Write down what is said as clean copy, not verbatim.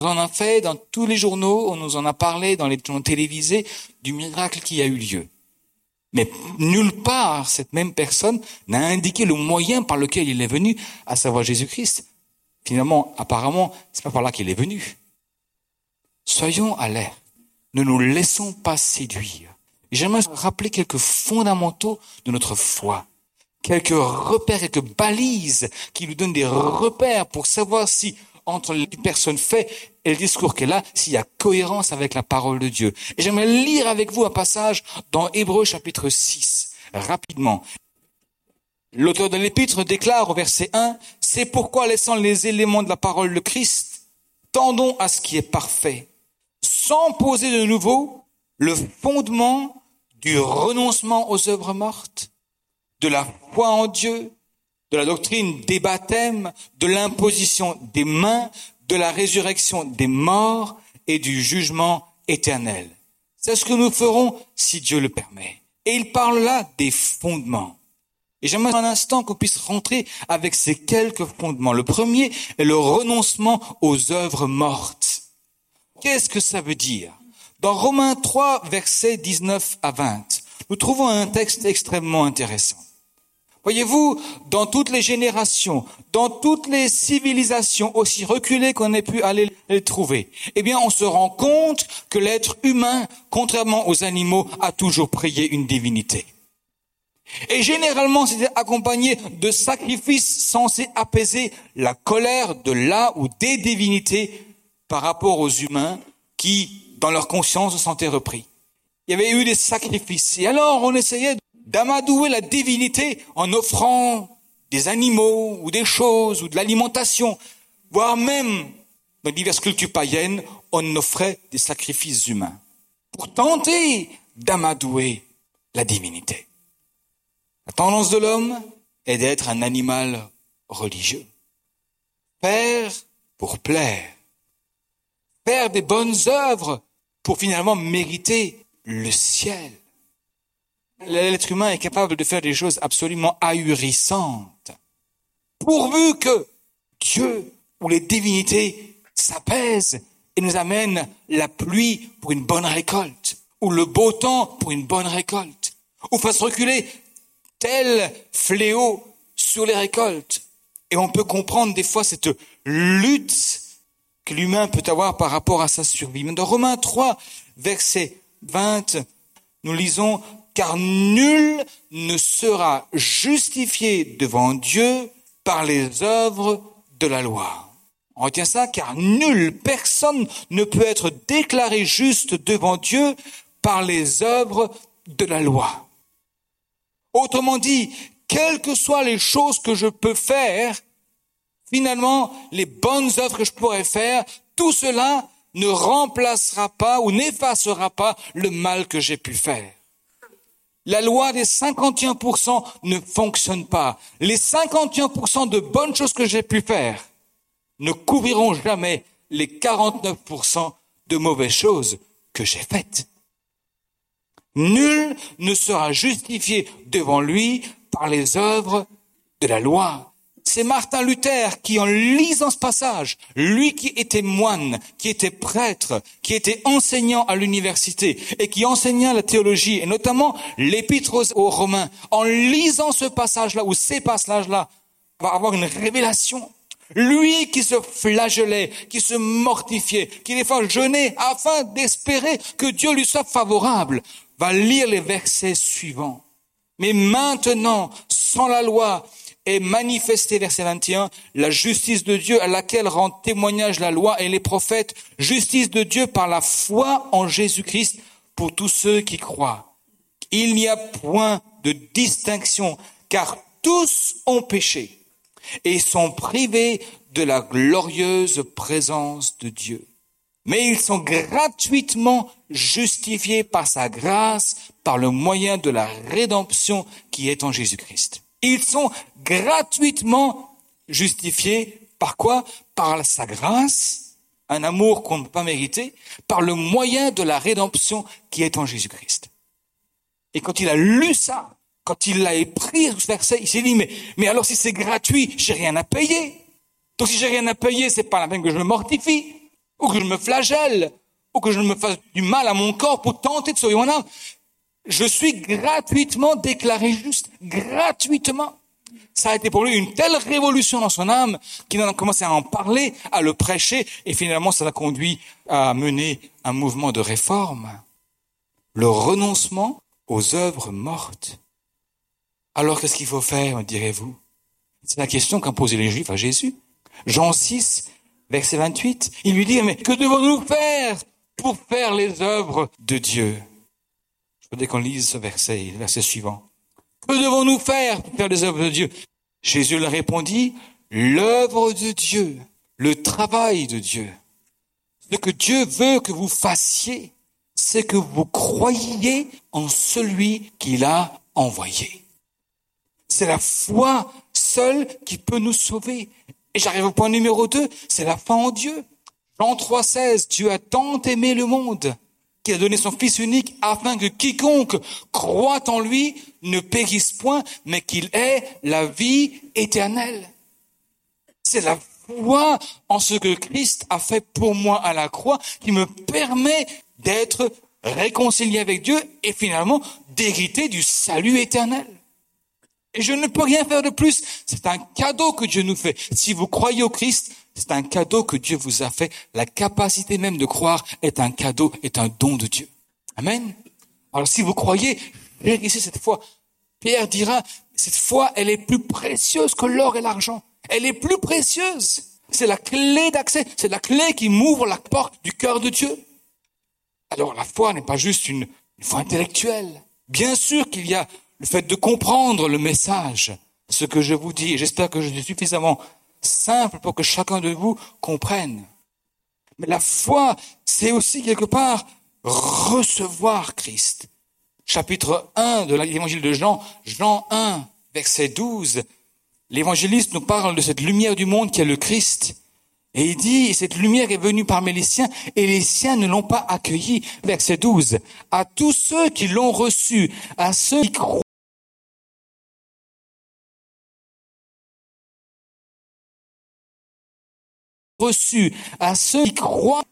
On en a fait dans tous les journaux, on nous en a parlé dans les journaux télévisés du miracle qui a eu lieu. Mais nulle part, cette même personne n'a indiqué le moyen par lequel il est venu, à savoir Jésus-Christ. Finalement, apparemment, c'est pas par là qu'il est venu. Soyons alertes. Ne nous laissons pas séduire. J'aimerais rappeler quelques fondamentaux de notre foi. Quelques repères, quelques balises qui nous donnent des repères pour savoir si, entre les personnes fait et le discours qu'elle a, s'il y a cohérence avec la parole de Dieu. Et j'aimerais lire avec vous un passage dans Hébreux chapitre 6, rapidement. L'auteur de l'épître déclare au verset 1, « C'est pourquoi, laissant les éléments de la parole de Christ, tendons à ce qui est parfait, sans poser de nouveau le fondement du renoncement aux œuvres mortes, de la foi en Dieu, de la doctrine des baptêmes, de l'imposition des mains, de la résurrection des morts et du jugement éternel. » C'est ce que nous ferons si Dieu le permet. Et il parle là des fondements. Et j'aimerais un instant qu'on puisse rentrer avec ces quelques fondements. Le premier est le renoncement aux œuvres mortes. Qu'est-ce que ça veut dire? Dans Romains 3, versets 19 à 20, nous trouvons un texte extrêmement intéressant. Voyez-vous, dans toutes les générations, dans toutes les civilisations aussi reculées qu'on ait pu aller les trouver, eh bien, on se rend compte que l'être humain, contrairement aux animaux, a toujours prié une divinité. Et généralement, c'était accompagné de sacrifices censés apaiser la colère de la ou des divinités par rapport aux humains qui, dans leur conscience, se sentaient repris. Il y avait eu des sacrifices. Et alors, on essayait d'amadouer la divinité en offrant des animaux ou des choses ou de l'alimentation, voire même, dans diverses cultures païennes, on offrait des sacrifices humains pour tenter d'amadouer la divinité. La tendance de l'homme est d'être un animal religieux. Faire pour plaire. Faire des bonnes œuvres pour finalement mériter le ciel. L'être humain est capable de faire des choses absolument ahurissantes, pourvu que Dieu ou les divinités s'apaisent et nous amènent la pluie pour une bonne récolte, ou le beau temps pour une bonne récolte, ou fasse reculer tel fléau sur les récoltes. Et on peut comprendre des fois cette lutte que l'humain peut avoir par rapport à sa survie. Mais dans Romains 3, verset 20, nous lisons « Car nul ne sera justifié devant Dieu par les œuvres de la loi. » On retient ça, car nul, personne ne peut être déclaré juste devant Dieu par les œuvres de la loi. Autrement dit, quelles que soient les choses que je peux faire, finalement, les bonnes œuvres que je pourrais faire, tout cela ne remplacera pas ou n'effacera pas le mal que j'ai pu faire. La loi des 51% ne fonctionne pas. Les 51% de bonnes choses que j'ai pu faire ne couvriront jamais les 49% de mauvaises choses que j'ai faites. Nul ne sera justifié devant lui par les œuvres de la loi. C'est Martin Luther qui, en lisant ce passage, lui qui était moine, qui était prêtre, qui était enseignant à l'université et qui enseignait la théologie, et notamment l'épître aux Romains, en lisant ce passage-là ou ces passages-là, va avoir une révélation. Lui qui se flagellait, qui se mortifiait, qui des fois jeûnait afin d'espérer que Dieu lui soit favorable, va lire les versets suivants. Mais maintenant, sans la loi, est manifestée, verset 21, la justice de Dieu à laquelle rend témoignage la loi et les prophètes, justice de Dieu par la foi en Jésus-Christ pour tous ceux qui croient. Il n'y a point de distinction, car tous ont péché et sont privés de la glorieuse présence de Dieu. Mais ils sont gratuitement justifiés par sa grâce, par le moyen de la rédemption qui est en Jésus-Christ. Ils sont gratuitement justifiés par quoi? Par sa grâce, un amour qu'on ne peut pas mériter, par le moyen de la rédemption qui est en Jésus-Christ. Et quand il a lu ça, quand il l'a pris, ce verset, il s'est dit, mais alors si c'est gratuit, j'ai rien à payer. Donc si j'ai rien à payer, c'est pas la peine que je me mortifie. ou que je me flagelle, ou que je me fasse du mal à mon corps pour tenter de sauver mon âme. Je suis gratuitement déclaré juste, gratuitement. Ça a été pour lui une telle révolution dans son âme qu'il en a commencé à en parler, à le prêcher, et finalement ça l'a conduit à mener un mouvement de réforme. Le renoncement aux œuvres mortes. Alors qu'est-ce qu'il faut faire, direz-vous? C'est la question qu'ont posée les Juifs à Jésus. Jean 6, verset 28, il lui dit, mais que devons-nous faire pour faire les œuvres de Dieu? Je voudrais qu'on lise ce verset, le verset suivant. Que devons-nous faire pour faire les œuvres de Dieu? Jésus leur répondit, l'œuvre de Dieu, le travail de Dieu. Ce que Dieu veut que vous fassiez, c'est que vous croyiez en celui qu'il a envoyé. C'est la foi seule qui peut nous sauver. Et j'arrive au point numéro 2, c'est la foi en Dieu. Jean 3,16, Dieu a tant aimé le monde qu'il a donné son Fils unique afin que quiconque croit en lui ne périsse point, mais qu'il ait la vie éternelle. C'est la foi en ce que Christ a fait pour moi à la croix qui me permet d'être réconcilié avec Dieu et finalement d'hériter du salut éternel. Et je ne peux rien faire de plus. C'est un cadeau que Dieu nous fait. Si vous croyez au Christ, c'est un cadeau que Dieu vous a fait. La capacité même de croire est un cadeau, est un don de Dieu. Amen. Alors si vous croyez, vérifiez cette foi. Pierre dira, cette foi, elle est plus précieuse que l'or et l'argent. Elle est plus précieuse. C'est la clé d'accès. C'est la clé qui m'ouvre la porte du cœur de Dieu. Alors la foi n'est pas juste une foi intellectuelle. Bien sûr qu'il y a le fait de comprendre le message, ce que je vous dis. J'espère que je suis suffisamment simple pour que chacun de vous comprenne. Mais la foi, c'est aussi quelque part recevoir Christ. Chapitre 1 de l'évangile de Jean, Jean 1, verset 12, l'évangéliste nous parle de cette lumière du monde qui est le Christ. Et il dit, cette lumière est venue parmi les siens, et les siens ne l'ont pas accueillie. Verset 12, à tous ceux qui l'ont reçu, à ceux qui croient, reçu, à ceux qui croient